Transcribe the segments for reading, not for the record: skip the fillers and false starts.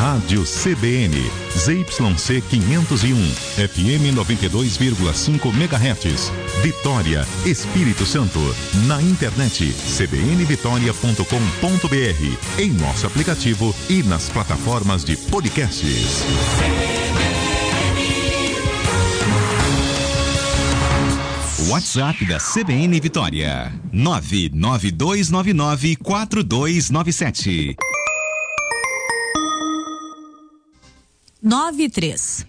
Rádio CBN, ZYC 501, FM 92,5 MHz, Vitória, Espírito Santo. Na internet, cbnvitoria.com.br, em nosso aplicativo e nas plataformas de podcasts. WhatsApp da CBN Vitória, 992994297. 93.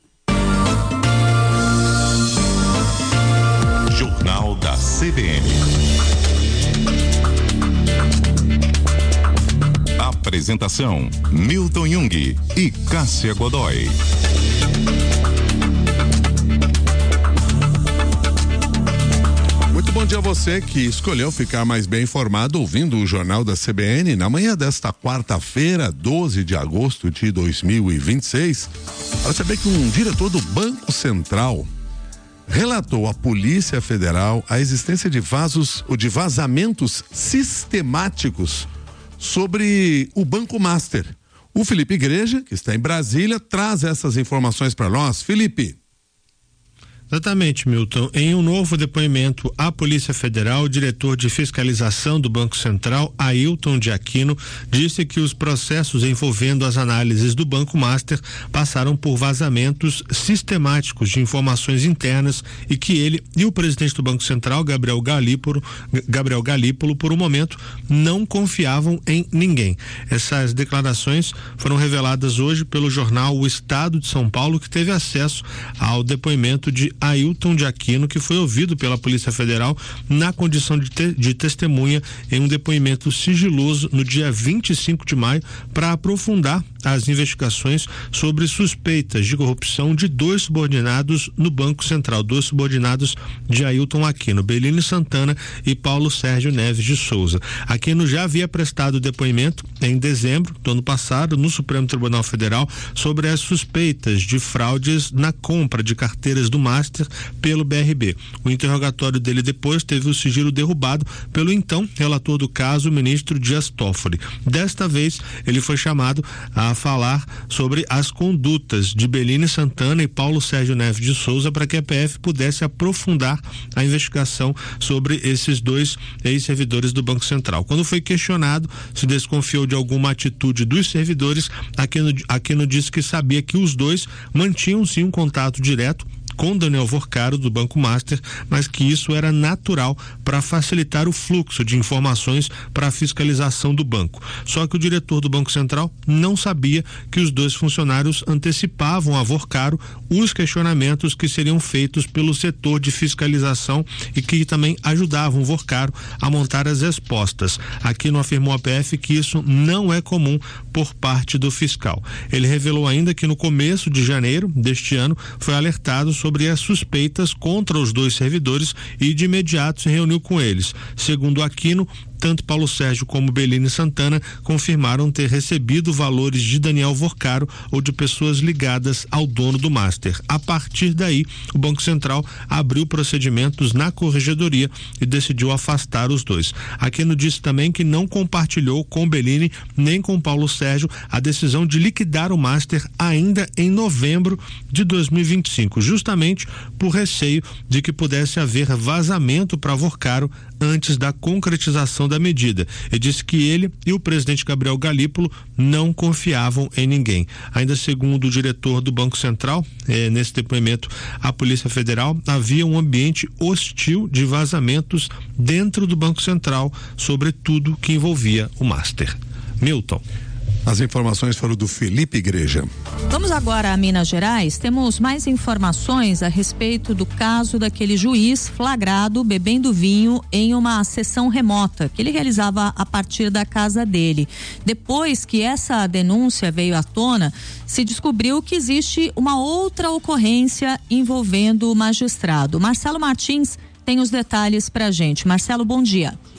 Jornal da CBN. Apresentação: Milton Jung e Cássia Godoy. Muito bom dia a você que escolheu ficar mais bem informado ouvindo o Jornal da CBN na manhã desta quarta-feira, 12 de agosto de 2026. Para saber que um diretor do Banco Central relatou à Polícia Federal a existência de vazamentos sistemáticos sobre o Banco Master. O Felipe Igreja, que está em Brasília, traz essas informações para nós. Felipe. Exatamente, Milton. Em um novo depoimento à Polícia Federal, o diretor de fiscalização do Banco Central, Ailton de Aquino, disse que os processos envolvendo as análises do Banco Master passaram por vazamentos sistemáticos de informações internas e que ele e o presidente do Banco Central, Gabriel Galípolo, por um momento, não confiavam em ninguém. Essas declarações foram reveladas hoje pelo jornal O Estado de São Paulo, que teve acesso ao depoimento de Ailton de Aquino, que foi ouvido pela Polícia Federal na condição de testemunha em um depoimento sigiloso no dia 25 de maio para aprofundar as investigações sobre suspeitas de corrupção de dois subordinados no Banco Central, dois subordinados de Ailton Aquino, Belini Santana e Paulo Sérgio Neves de Souza. Aquino já havia prestado depoimento em dezembro do ano passado no Supremo Tribunal Federal sobre as suspeitas de fraudes na compra de carteiras do Master pelo BRB. O interrogatório dele depois teve o sigilo derrubado pelo então relator do caso, o ministro Dias Toffoli. Desta vez, ele foi chamado a falar sobre as condutas de Belini Santana e Paulo Sérgio Neves de Souza para que a PF pudesse aprofundar a investigação sobre esses dois ex-servidores do Banco Central. Quando foi questionado se desconfiou de alguma atitude dos servidores, Aquino disse que sabia que os dois mantinham sim um contato direto com Daniel Vorcaro do Banco Master, mas que isso era natural para facilitar o fluxo de informações para a fiscalização do banco. Só que o diretor do Banco Central não sabia que os dois funcionários antecipavam a Vorcaro os questionamentos que seriam feitos pelo setor de fiscalização e que também ajudavam o Vorcaro a montar as respostas. Aquino afirmou à PF que isso não é comum por parte do fiscal. Ele revelou ainda que no começo de janeiro deste ano foi alertado sobre as suspeitas contra os dois servidores e de imediato se reuniu com eles. Segundo Aquino, tanto Paulo Sérgio como Belini Santana confirmaram ter recebido valores de Daniel Vorcaro ou de pessoas ligadas ao dono do Master. A partir daí, o Banco Central abriu procedimentos na corregedoria e decidiu afastar os dois. Aquino disse também que não compartilhou com Belini nem com Paulo Sérgio a decisão de liquidar o Master ainda em novembro de 2025, justamente por receio de que pudesse haver vazamento para Vorcaro antes da concretização da medida. Ele disse que ele e o presidente Gabriel Galípolo não confiavam em ninguém. Ainda segundo o diretor do Banco Central, nesse depoimento à Polícia Federal, havia um ambiente hostil de vazamentos dentro do Banco Central sobre tudo que envolvia o Master. Milton. As informações foram do Felipe Igreja. Vamos agora a Minas Gerais. Temos mais informações a respeito do caso daquele juiz flagrado bebendo vinho em uma sessão remota que ele realizava a partir da casa dele. Depois que essa denúncia veio à tona, se descobriu que existe uma outra ocorrência envolvendo o magistrado. Marcelo Martins tem os detalhes pra gente. Marcelo, bom dia.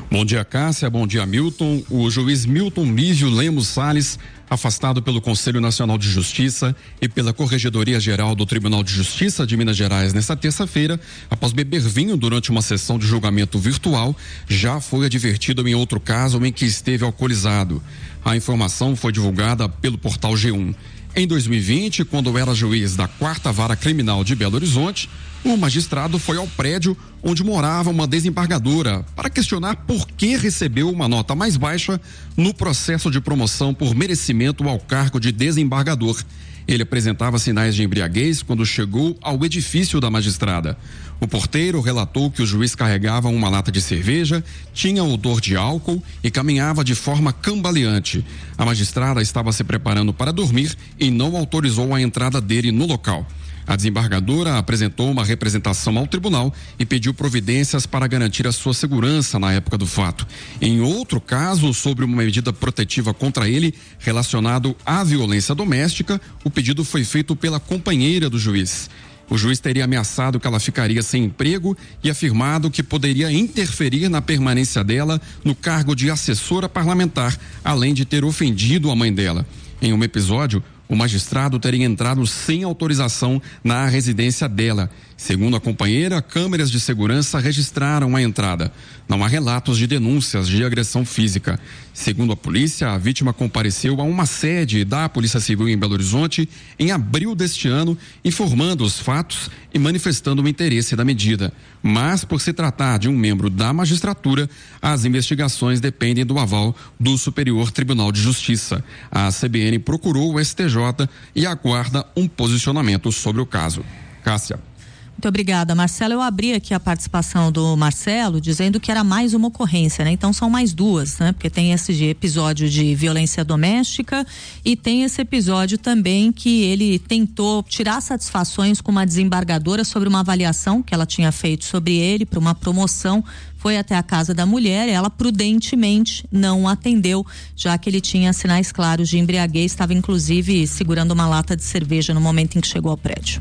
Bom dia, Cássia. Bom dia, Milton. O juiz Milton Lívio Lemos Salles, afastado pelo Conselho Nacional de Justiça e pela Corregedoria Geral do Tribunal de Justiça de Minas Gerais nesta terça-feira, após beber vinho durante uma sessão de julgamento virtual, já foi advertido em outro caso em que esteve alcoolizado. A informação foi divulgada pelo portal G1. Em 2020, quando era juiz da 4ª Vara Criminal de Belo Horizonte, o magistrado foi ao prédio onde morava uma desembargadora para questionar por que recebeu uma nota mais baixa no processo de promoção por merecimento ao cargo de desembargador. Ele apresentava sinais de embriaguez quando chegou ao edifício da magistrada. O porteiro relatou que o juiz carregava uma lata de cerveja, tinha odor de álcool e caminhava de forma cambaleante. A magistrada estava se preparando para dormir e não autorizou a entrada dele no local. A desembargadora apresentou uma representação ao tribunal e pediu providências para garantir a sua segurança na época do fato. Em outro caso, sobre uma medida protetiva contra ele relacionado à violência doméstica, o pedido foi feito pela companheira do juiz. O juiz teria ameaçado que ela ficaria sem emprego e afirmado que poderia interferir na permanência dela no cargo de assessora parlamentar, além de ter ofendido a mãe dela. Em um episódio, o magistrado teria entrado sem autorização na residência dela. Segundo a companheira, câmeras de segurança registraram a entrada. Não há relatos de denúncias de agressão física. Segundo a polícia, a vítima compareceu a uma sede da Polícia Civil em Belo Horizonte em abril deste ano, informando os fatos e manifestando o interesse da medida. Mas, por se tratar de um membro da magistratura, as investigações dependem do aval do Superior Tribunal de Justiça. A CBN procurou o STJ e aguarda um posicionamento sobre o caso. Cássia. Muito obrigada, Marcelo. Eu abri aqui a participação do Marcelo dizendo que era mais uma ocorrência, né? Então são mais duas, né? Porque tem esse episódio de violência doméstica e tem esse episódio também que ele tentou tirar satisfações com uma desembargadora sobre uma avaliação que ela tinha feito sobre ele para uma promoção. Foi até a casa da mulher, ela prudentemente não atendeu, já que ele tinha sinais claros de embriaguez, estava inclusive segurando uma lata de cerveja no momento em que chegou ao prédio.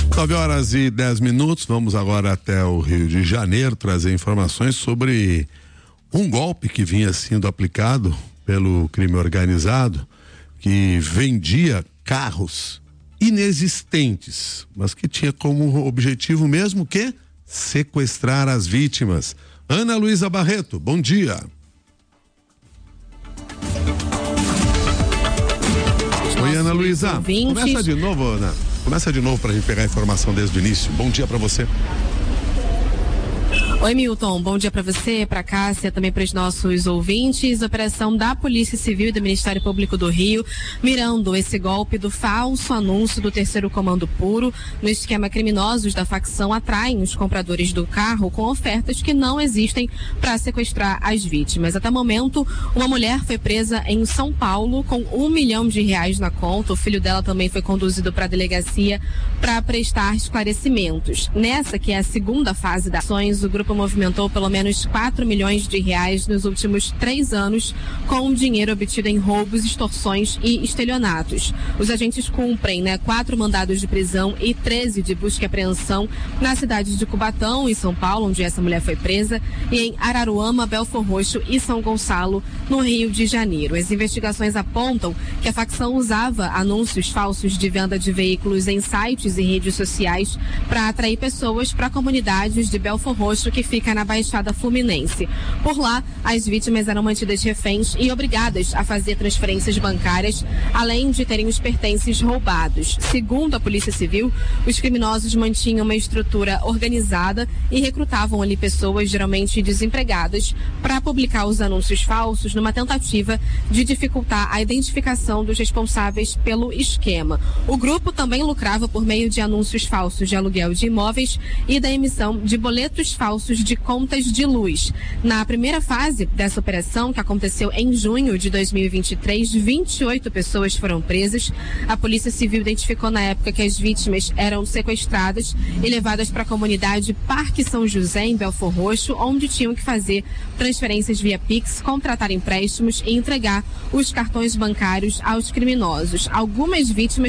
9h10, vamos agora até o Rio de Janeiro trazer informações sobre um golpe que vinha sendo aplicado pelo crime organizado, que vendia carros inexistentes, mas que tinha como objetivo mesmo que sequestrar as vítimas. Ana Luísa Barreto, bom dia. Oi, Ana Luísa. Começa de novo, Ana. Começa de novo pra gente pegar a informação desde o início. Bom dia pra você. Oi, Milton, bom dia para você, para Cássia, também para os nossos ouvintes. Operação da Polícia Civil e do Ministério Público do Rio, mirando esse golpe do falso anúncio do Terceiro Comando Puro. No esquema, criminosos da facção atraem os compradores do carro com ofertas que não existem para sequestrar as vítimas. Até o momento, uma mulher foi presa em São Paulo com R$1 milhão na conta. O filho dela também foi conduzido para a delegacia para prestar esclarecimentos. Nessa, que é a segunda fase das ações, o grupo movimentou pelo menos R$4 milhões nos últimos 3 anos com dinheiro obtido em roubos, extorsões e estelionatos. Os agentes cumprem 4 mandados de prisão e 13 de busca e apreensão na cidade de Cubatão, em São Paulo, onde essa mulher foi presa, e em Araruama, Belfor Roxo e São Gonçalo, no Rio de Janeiro. As investigações apontam que a facção usava anúncios falsos de venda de veículos em sites e redes sociais para atrair pessoas para comunidades de Belfor Roxo, que fica na Baixada Fluminense. Por lá, as vítimas eram mantidas reféns e obrigadas a fazer transferências bancárias, além de terem os pertences roubados. Segundo a Polícia Civil, os criminosos mantinham uma estrutura organizada e recrutavam ali pessoas, geralmente desempregadas, para publicar os anúncios falsos numa tentativa de dificultar a identificação dos responsáveis pelo esquema. O grupo também lucrava por meio de anúncios falsos de aluguel de imóveis e da emissão de boletos falsos de contas de luz. Na primeira fase dessa operação, que aconteceu em junho de 2023, 28 pessoas foram presas. A Polícia Civil identificou na época que as vítimas eram sequestradas e levadas para a comunidade Parque São José, em Belfor Roxo, onde tinham que fazer transferências via Pix, contratar empréstimos e entregar os cartões bancários aos criminosos. Algumas vítimas